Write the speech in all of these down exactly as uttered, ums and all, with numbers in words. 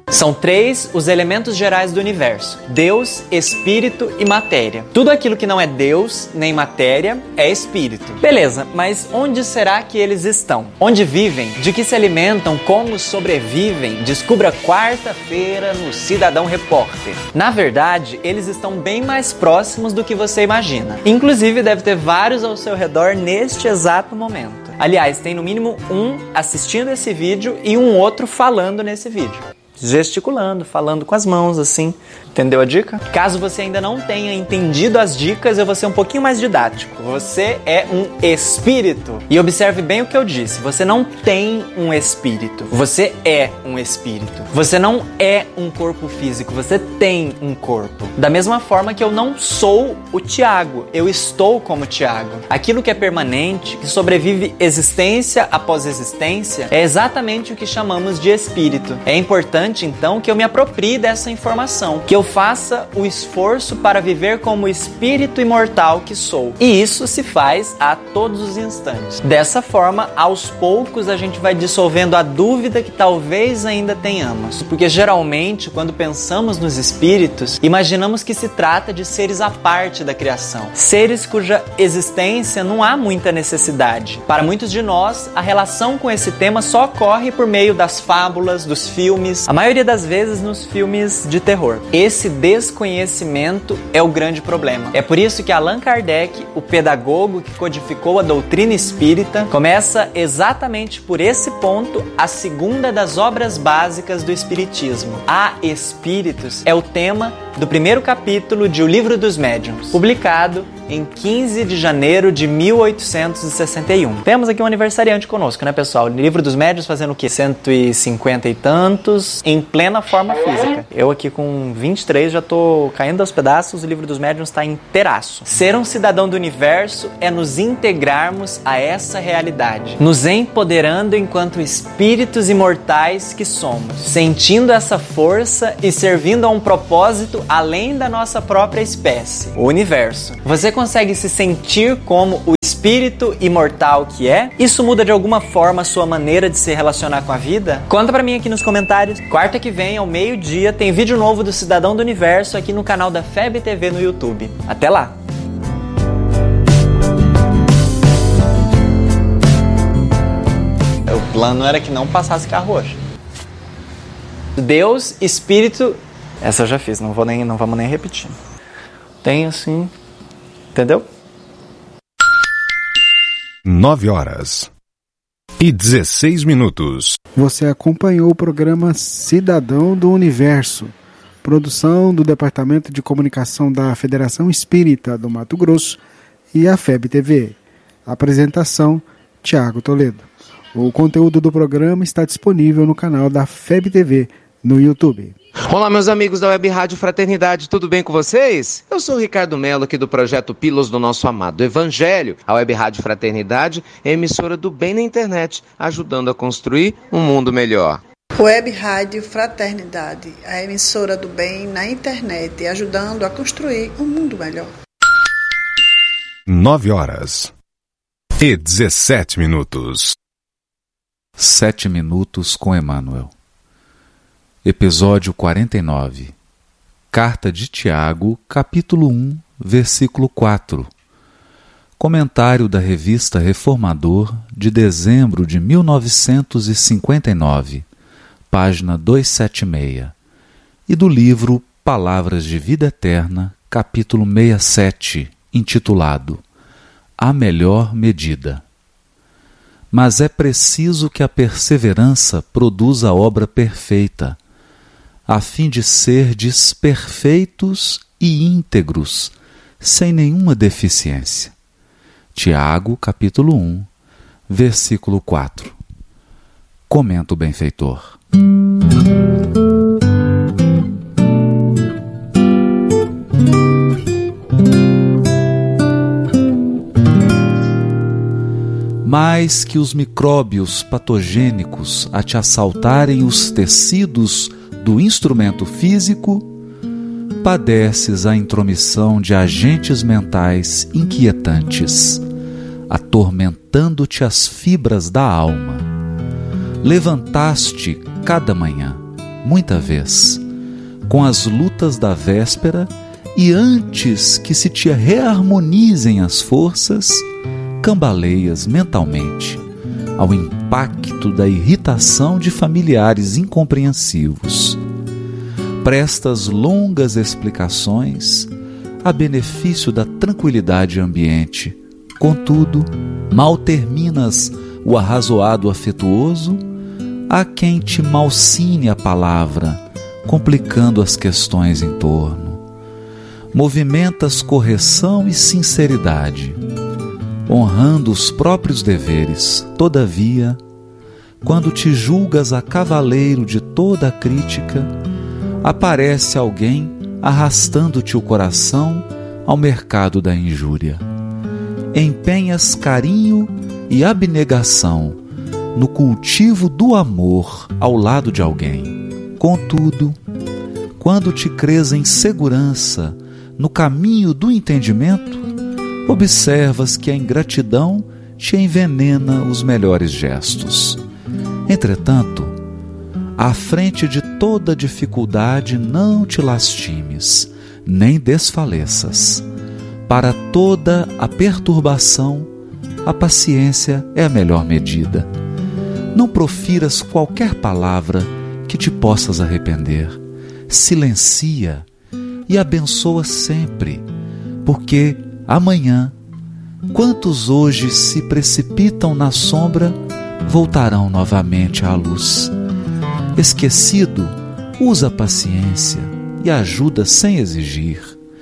São três os elementos gerais do universo: Deus, Espírito e matéria. Tudo aquilo que não é Deus nem matéria é Espírito. Beleza, mas onde será que eles estão? Onde vivem? De que se alimentam? Como sobrevivem? Descubra quarta-feira no Cidadão Repórter. Na verdade, eles estão bem mais próximos do que você imagina. Inclusive, deve ter vários ao seu redor neste exato momento. Aliás, tem no mínimo um assistindo esse vídeo e um outro falando nesse vídeo. Gesticulando, falando com as mãos, assim. Entendeu a dica? Caso você ainda não tenha entendido as dicas, eu vou ser um pouquinho mais didático. Você é um espírito. E observe bem o que eu disse. Você não tem um espírito. Você é um espírito. Você não é um corpo físico. Você tem um corpo. Da mesma forma que eu não sou o Tiago. Eu estou como Tiago. Aquilo que é permanente, que sobrevive existência após existência, é exatamente o que chamamos de espírito. É importante, então, que eu me aproprie dessa informação. Que eu faça o esforço para viver como o espírito imortal que sou. E isso se faz a todos os instantes. Dessa forma, aos poucos a gente vai dissolvendo a dúvida que talvez ainda tenhamos. Porque geralmente, quando pensamos nos espíritos, imaginamos que se trata de seres à parte da criação. Seres cuja existência não há muita necessidade. Para muitos de nós, a relação com esse tema só ocorre por meio das fábulas, dos filmes, a maioria das vezes nos filmes de terror. Esse Esse desconhecimento é o grande problema. É por isso que Allan Kardec, o pedagogo que codificou a doutrina espírita, começa exatamente por esse ponto a segunda das obras básicas do espiritismo. Há espíritos é o tema do primeiro capítulo de O Livro dos Médiuns, publicado em quinze de janeiro de mil oitocentos e sessenta e um. Temos aqui um aniversariante conosco, né, pessoal? O Livro dos Médiuns fazendo o quê? cento e cinquenta e tantos, em plena forma física. Eu aqui com vinte e três já tô caindo aos pedaços, o Livro dos Médiuns está inteiraço. Ser um cidadão do universo é nos integrarmos a essa realidade, nos empoderando enquanto espíritos imortais que somos, sentindo essa força e servindo a um propósito além da nossa própria espécie, o universo. Você consegue se sentir como o espírito imortal que é? Isso muda de alguma forma a sua maneira de se relacionar com a vida? Conta pra mim aqui nos comentários. Quarta que vem, ao meio-dia, tem vídeo novo do Cidadão do Universo aqui no canal da F E B T V no YouTube. Até lá! O plano era que não passasse carro hoje. Deus, Espírito... Essa eu já fiz, não, vou nem, não vamos nem repetir. Tem assim... Entendeu? nove horas e dezesseis minutos. Você acompanhou o programa Cidadão do Universo, produção do Departamento de Comunicação da Federação Espírita do Mato Grosso e a F E B T V. Apresentação, Tiago Toledo. O conteúdo do programa está disponível no canal da F E B T V no YouTube. Olá, meus amigos da Web Rádio Fraternidade, tudo bem com vocês? Eu sou o Ricardo Melo, aqui do projeto Pílulas do Nosso Amado Evangelho. A Web Rádio Fraternidade é emissora do bem na internet, ajudando a construir um mundo melhor. Web Rádio Fraternidade, a emissora do bem na internet, ajudando a construir um mundo melhor. nove horas e dezessete minutos. Sete minutos com Emmanuel. Episódio quarenta e nove. Carta de Tiago, capítulo um, versículo quatro. Comentário da Revista Reformador, de dezembro de mil novecentos e cinquenta e nove, página duzentos e setenta e seis, e do livro Palavras de Vida Eterna, capítulo sessenta e sete, intitulado A Melhor Medida. Mas é preciso que a perseverança produza a obra perfeita, a fim de serdes perfeitos e íntegros, sem nenhuma deficiência. Tiago, capítulo um, versículo quatro. Comenta o benfeitor. Mais que os micróbios patogênicos a te assaltarem os tecidos do instrumento físico, padeces a intromissão de agentes mentais inquietantes, atormentando-te as fibras da alma. Levantaste cada manhã, muita vez, com as lutas da véspera, e antes que se te reharmonizem as forças, cambaleias mentalmente ao impacto da irritação de familiares incompreensivos. Prestas longas explicações a benefício da tranquilidade ambiente. Contudo, mal terminas o arrazoado afetuoso, há quem te malsine a palavra, complicando as questões em torno. Movimentas correção e sinceridade, honrando os próprios deveres. Todavia, quando te julgas a cavaleiro de toda a crítica, aparece alguém arrastando-te o coração ao mercado da injúria. Empenhas carinho e abnegação no cultivo do amor ao lado de alguém. Contudo, quando te crês em segurança no caminho do entendimento, observas que a ingratidão te envenena os melhores gestos. Entretanto, à frente de toda dificuldade, não te lastimes, nem desfaleças. Para toda a perturbação, a paciência é a melhor medida. Não profiras qualquer palavra que te possas arrepender. Silencia e abençoa sempre, porque amanhã, quantos hoje se precipitam na sombra, voltarão novamente à luz. Esquecido, usa a paciência e ajuda sem exigir.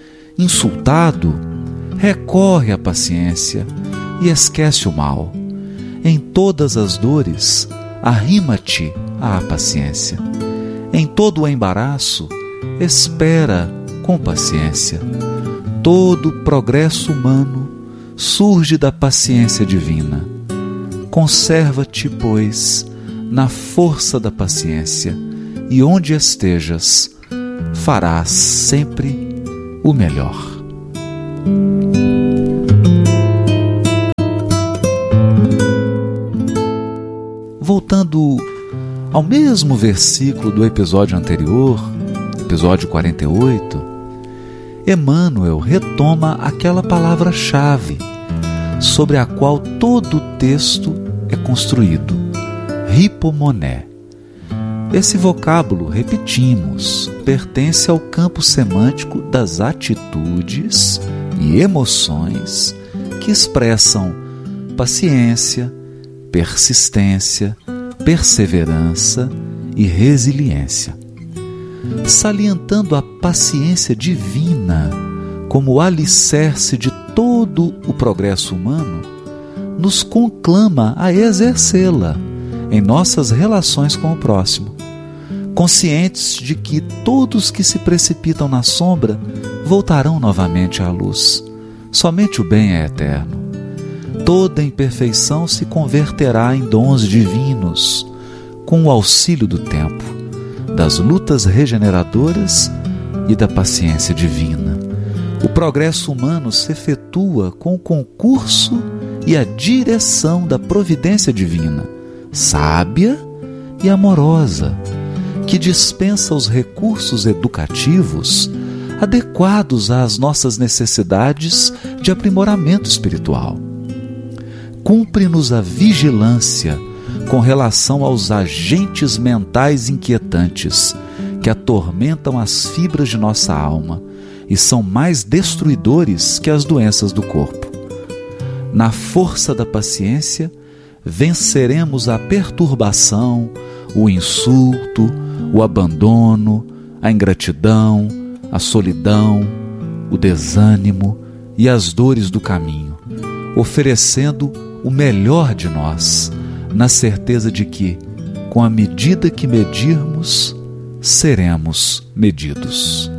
Insultado, recorre à paciência e esquece o mal. Em todas as dores, arrima-te à paciência. Em todo o embaraço, espera com paciência. Todo progresso humano surge da paciência divina. Conserva-te, pois, na força da paciência, e onde estejas, farás sempre o melhor. Voltando ao mesmo versículo do episódio anterior, episódio quarenta e oito, Emmanuel retoma aquela palavra-chave sobre a qual todo o texto é construído: hipomoné. Esse vocábulo, repetimos, pertence ao campo semântico das atitudes e emoções que expressam paciência, persistência, perseverança e resiliência. Salientando a paciência divina como o alicerce de todo o progresso humano, nos conclama a exercê-la em nossas relações com o próximo, conscientes de que todos que se precipitam na sombra voltarão novamente à luz. Somente o bem é eterno. Toda imperfeição se converterá em dons divinos, com o auxílio do tempo, das lutas regeneradoras e da paciência divina. O progresso humano se efetua com o concurso e a direção da providência divina, sábia e amorosa, que dispensa os recursos educativos adequados às nossas necessidades de aprimoramento espiritual. Cumpre-nos a vigilância com relação aos agentes mentais inquietantes que atormentam as fibras de nossa alma e são mais destruidores que as doenças do corpo. Na força da paciência, venceremos a perturbação, o insulto, o abandono, a ingratidão, a solidão, o desânimo e as dores do caminho, oferecendo o melhor de nós, na certeza de que, com a medida que medirmos, seremos medidos.